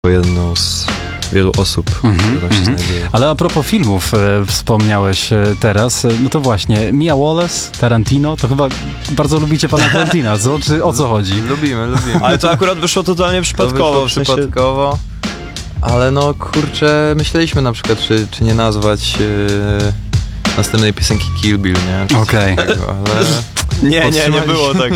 jedną z wielu osób, które tam się znajduje. Ale a propos filmów, wspomniałeś teraz, no to właśnie, Mia Wallace, Tarantino, to chyba bardzo lubicie pana Tarantina, co? Czy o co chodzi? Lubimy. Ale to akurat wyszło totalnie przypadkowo. Przypadkowo. Ale no kurczę, myśleliśmy na przykład, czy nie nazwać następnej piosenki Kill Bill, nie? Okej. Ale... Nie było tak.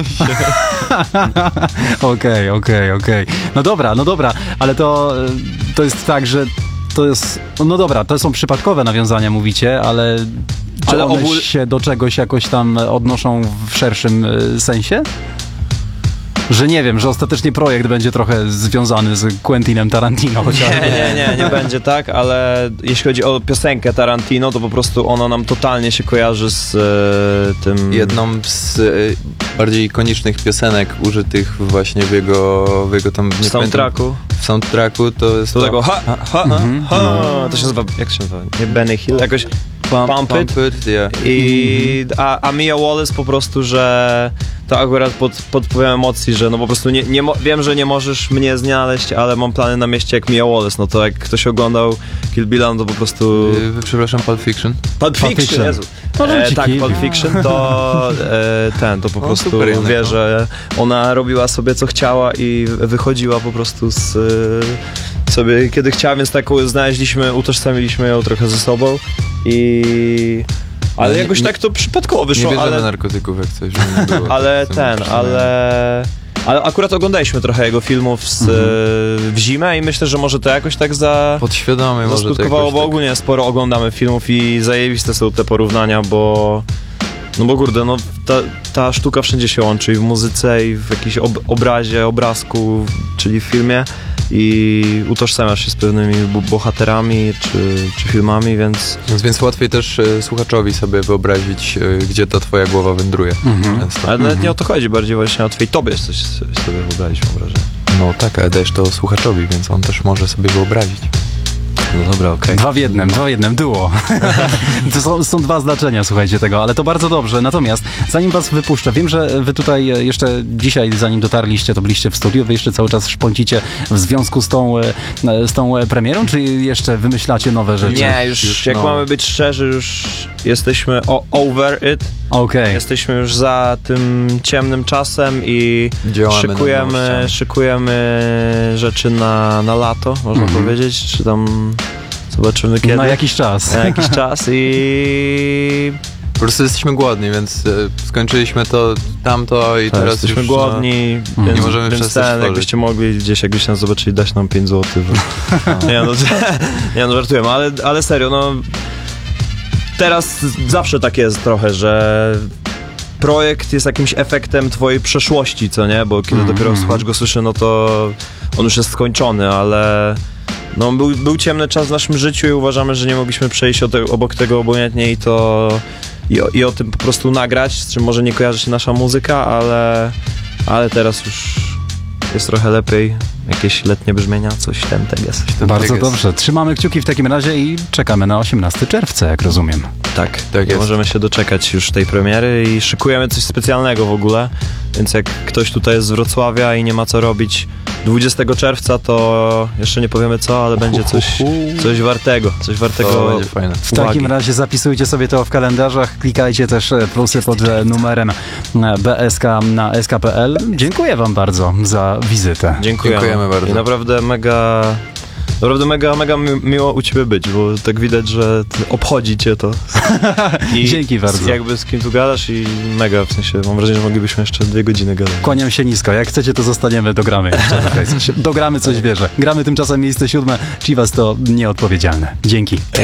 Okej. No dobra, ale to jest tak, że to jest, no dobra, to są przypadkowe nawiązania, mówicie, ale czy one się do czegoś jakoś tam odnoszą w szerszym sensie? Że nie wiem, że ostatecznie projekt będzie trochę związany z Quentinem Tarantino chociażby. Nie będzie tak, ale jeśli chodzi o piosenkę Tarantino, to po prostu ona nam totalnie się kojarzy z tym... Jedną z bardziej ikonicznych piosenek użytych właśnie w jego tam... W soundtracku. W soundtracku to jest to tego to się nazywa, jak się nazywa? Nie Benny Hill? Jakoś Pump It. Yeah. A Mia Wallace po prostu, że to akurat pod wpływem emocji, że no po prostu wiem, że nie możesz mnie znaleźć, ale mam plany na mieście jak Mia Wallace, no to jak ktoś oglądał Kill Billa, no to po prostu... Przepraszam, Pulp Fiction? Pulp Fiction, Jezu. Tak, Pulp Fiction to to po prostu wie, że ona robiła sobie co chciała i wychodziła po prostu z sobie kiedy chciała, więc tak utożsamiliśmy ją trochę ze sobą ale jakoś tak to przypadkowo wyszło. Nie bierzemy narkotyków jak coś, żeby nie było. Ale akurat oglądaliśmy trochę jego filmów w zimę i myślę, że może to jakoś tak podświadomie może zaskutkowało, bo ogólnie sporo oglądamy filmów i zajebiste są te porównania, bo kurde, no ta sztuka wszędzie się łączy i w muzyce, i w jakimś obrazku, czyli w filmie, i utożsamiasz się z pewnymi bohaterami czy filmami, więc łatwiej też słuchaczowi sobie wyobrazić, gdzie ta twoja głowa wędruje. Ale nawet nie o to chodzi, bardziej właśnie łatwiej tobie coś sobie wyobrazić, mam wrażenie. No tak, ale dajesz to słuchaczowi, więc on też może sobie wyobrazić. No dobra, okej. Dwa w jednym, duo. To są dwa znaczenia, słuchajcie tego, ale to bardzo dobrze. Natomiast zanim was wypuszczę, wiem, że wy tutaj jeszcze dzisiaj, zanim dotarliście, to byliście w studiu, wy jeszcze cały czas szpącicie w związku z tą premierą, czy jeszcze wymyślacie nowe rzeczy? Nie, już jak mamy być szczerzy, już jesteśmy over it. Okay. Jesteśmy już za tym ciemnym czasem i szykujemy rzeczy na lato, można powiedzieć, czy tam zobaczymy kiedy. Na jakiś czas i... Po prostu jesteśmy głodni, więc skończyliśmy tamto i teraz jesteśmy już głodni, nie możemy przestać tworzyć. Jakbyście mogli gdzieś, jakbyście nas zobaczyli, dać nam 5 zł. Nie no, żartujemy, ale serio, no teraz zawsze tak jest trochę, że projekt jest jakimś efektem twojej przeszłości, co nie? Bo kiedy dopiero słuchacz go słyszy, no to on już jest skończony, ale no był ciemny czas w naszym życiu i uważamy, że nie mogliśmy przejść obok tego obojętnie i o tym po prostu nagrać, z czym może nie kojarzy się nasza muzyka, ale teraz już jest trochę lepiej. Jakieś letnie brzmienia, coś ten jest. Bardzo dobrze. Trzymamy kciuki w takim razie i czekamy na 18 czerwca, jak rozumiem. Tak jest. Możemy się doczekać już tej premiery i szykujemy coś specjalnego w ogóle, więc jak ktoś tutaj jest z Wrocławia i nie ma co robić 20 czerwca, to jeszcze nie powiemy co, ale będzie coś wartego. To będzie fajne. W takim razie zapisujcie sobie to w kalendarzach, klikajcie też plusy pod numerem BSK na sk.pl. Dziękuję wam bardzo za wizytę. Dziękujemy bardzo. I naprawdę mega miło u ciebie być, bo tak widać, że obchodzi cię to. I dzięki bardzo. Jakby z kim tu gadasz i mega, w sensie mam wrażenie, że moglibyśmy jeszcze 2 godziny gadać. Kłaniam się nisko. Jak chcecie, to zostaniemy, dogramy jeszcze. Dogramy coś, wierzę. Gramy tymczasem miejsce 7. Chivas to nieodpowiedzialne. Dzięki.